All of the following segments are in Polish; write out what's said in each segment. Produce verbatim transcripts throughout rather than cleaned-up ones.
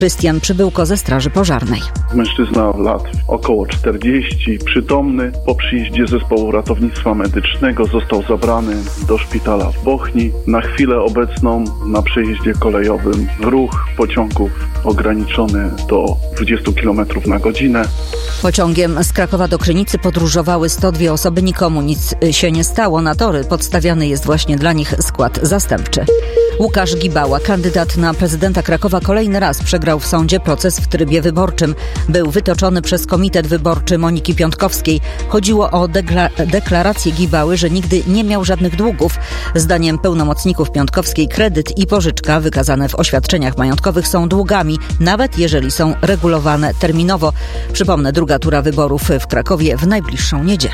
Krystian Przybyłko ze Straży Pożarnej. Mężczyzna lat około czterdzieści, przytomny. Po przyjeździe zespołu ratownictwa medycznego został zabrany do szpitala w Bochni. Na chwilę obecną na przejeździe kolejowym ruch pociągów ograniczony do dwadzieścia kilometrów na godzinę. Pociągiem z Krakowa do Krynicy podróżowały sto dwie osoby. Nikomu nic się nie stało. Na tory podstawiany jest właśnie dla nich skład zastępczy. Łukasz Gibała, kandydat na prezydenta Krakowa, kolejny raz przegrał w sądzie proces w trybie wyborczym. Był wytoczony przez Komitet Wyborczy Moniki Piątkowskiej. Chodziło o dekla- deklarację Gibały, że nigdy nie miał żadnych długów. Zdaniem pełnomocników Piątkowskiej kredyt i pożyczka wykazane w oświadczeniach majątkowych są długami, nawet jeżeli są regulowane terminowo. Przypomnę, druga tura wyborów w Krakowie w najbliższą niedzielę.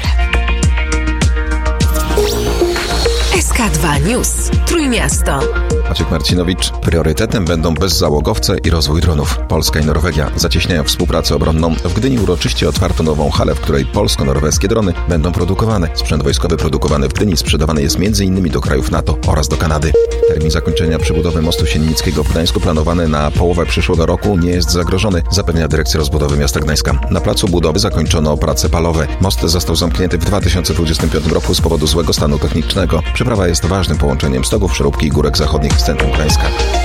S K dwa News. Trójmiasto. Maciek Marcinowicz. Priorytetem będą bezzałogowce i rozwój dronów. Polska i Norwegia zacieśniają współpracę obronną. W Gdyni uroczyście otwarto nową halę, w której polsko-norweskie drony będą produkowane. Sprzęt wojskowy produkowany w Gdyni sprzedawany jest między innymi do krajów NATO oraz do Kanady. Termin zakończenia przebudowy mostu Siennickiego w Gdańsku planowany na połowę przyszłego roku nie jest zagrożony, zapewnia Dyrekcja Rozbudowy Miasta Gdańska. Na placu budowy zakończono prace palowe. Most został zamknięty w dwa tysiące dwudziestym piątym roku z powodu złego stanu technicznego. Przeprawa jest ważnym połączeniem Stogów, Szorobki i Górek Zachodnich z centrum Gdańska.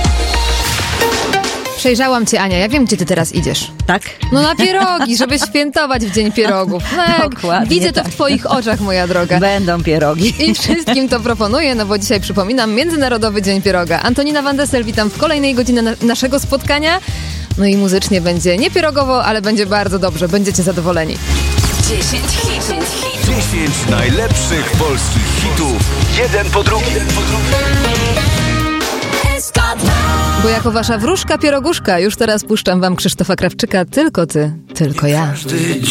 Przejrzałam cię, Ania. Ja wiem, gdzie ty teraz idziesz. Tak? No na pierogi, żeby świętować w Dzień Pierogów. No, Dokładnie widzę to tak. w twoich oczach, moja droga. Będą pierogi. I wszystkim to proponuję, no bo dzisiaj przypominam Międzynarodowy Dzień Pieroga. Antonina Van Dessel, witam w kolejnej godzinie na- naszego spotkania. No i muzycznie będzie nie pierogowo, ale będzie bardzo dobrze. Będziecie zadowoleni. dziesięć hitów. dziesięć najlepszych polskich hitów. Jeden po drugim. Bo jako wasza wróżka pieroguszka już teraz puszczam wam Krzysztofa Krawczyka. Tylko ty, tylko ja. Każdy